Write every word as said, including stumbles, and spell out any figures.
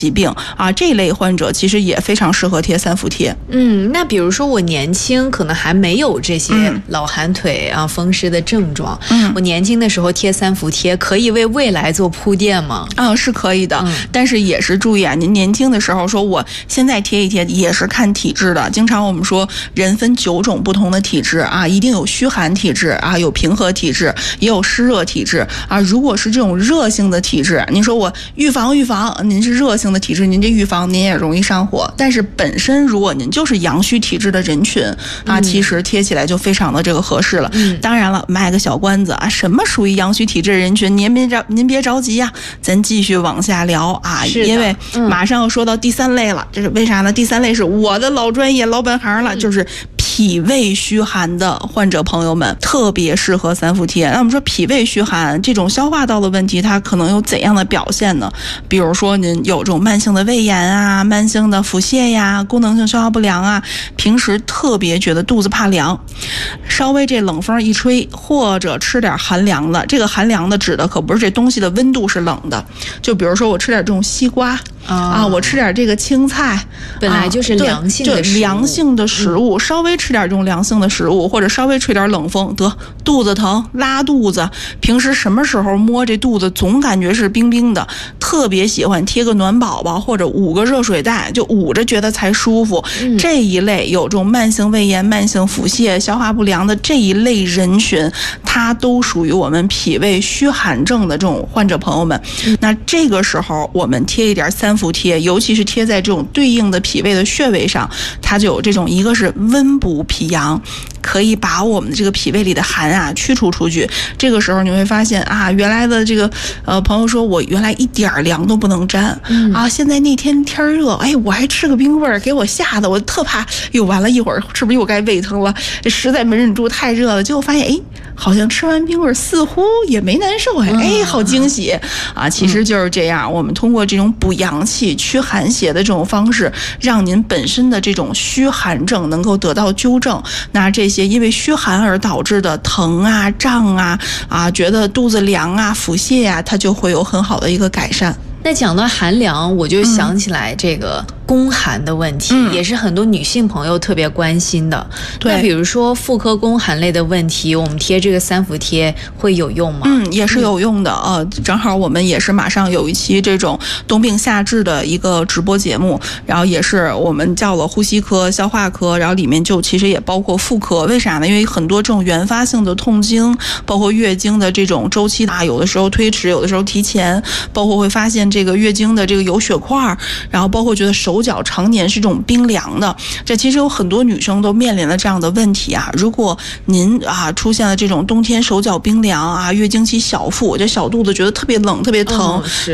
疾病啊，这一类患者其实也非常适合贴三伏贴。 嗯，那比如说我年轻，可能还没有这些老寒腿啊、风湿的症状，嗯，我年轻的时候贴三伏贴，可以为未来做铺垫吗？ 啊，是可以的， 嗯、 但是也是注意啊，您年轻的时候说我现在贴一贴，也是看体质的。经常我们说人分九种不同的体质啊，一定有虚寒体质啊，有平和体质，也有湿热体质啊。如果是这种热性的体质，您说我预防预防，您是热性的体质，您这预防您也容易上火。但是本身如果您就是阳虚体质的人群啊， 嗯、 其实贴起来就非常的这个合适了。 嗯、 当然了，卖个小关子啊，什么属于阳虚体质的人群，您别着您别着急呀、啊，咱继续往下聊啊，因为马上要说到第三类了。嗯、这是为啥呢？第三类是我的老专业老本行了，嗯、就是脾胃虚寒的患者朋友们特别适合三伏贴。那我们说脾胃虚寒这种消化道的问题，它可能有怎样的表现呢？比如说您有这种慢性的胃炎啊、慢性的腹泻呀、功能性消化不良啊，平时特别觉得肚子怕凉，稍微这冷风一吹，或者吃点寒凉的，这个寒凉的指的可不是这东西的温度是冷的，就比如说我吃点这种西瓜。 哦、 啊，我吃点这个青菜， 本来就是凉性的食物， 啊、凉性的食物，嗯、稍微吃点这种凉性的食物，或者稍微吹点冷风，得肚子疼、拉肚子。平时什么时候摸这肚子总感觉是冰冰的，特别喜欢贴个暖宝宝或者捂个热水袋，就捂着觉得才舒服。嗯、这一类有这种慢性胃炎、慢性腹泻、消化不良的这一类人群，它都属于我们脾胃虚寒症的这种患者朋友们。嗯、那这个时候我们贴一点三。三伏贴，尤其是贴在这种对应的脾胃的穴位上，它就有这种一个是温补脾阳，可以把我们这个脾胃里的寒啊驱除出去。这个时候你会发现啊，原来的这个呃朋友说我原来一点凉都不能沾、嗯、啊，现在那天天热，哎，我还吃个冰棍儿，给我吓得我特怕，哟，完了一会儿是不是又该胃疼了？实在没忍住，太热了。结果发现，哎，好像吃完冰棍儿似乎也没难受，哎，哎，好惊喜啊！其实就是这样，我们通过这种补阳气、驱寒邪的这种方式，让您本身的这种虚寒症能够得到纠正。那这些因为虚寒而导致的疼啊、胀啊、啊觉得肚子凉啊、腹泻啊，它就会有很好的一个改善。 那讲到寒凉，我就想起来这个宫寒的问题、嗯、也是很多女性朋友特别关心的。 对， 那比如说妇科宫寒类的问题，我们贴这个三伏贴会有用吗？ 嗯，也是有用的。呃，正好我们也是马上有一期这种冬病夏治的一个直播节目，然后也是我们叫了呼吸科、消化科，然后里面就其实也包括妇科。为啥呢？因为很多这种原发性的痛经，包括月经的这种周期啊，有的时候推迟，有的时候提前，包括会发现这个月经的这个有血块，然后包括觉得手脚常年是这种冰凉的，这其实有很多女生都面临了这样的问题啊。如果您啊出现了这种冬天手脚冰凉啊，月经期小腹，这小肚子觉得特别冷、特别疼。 嗯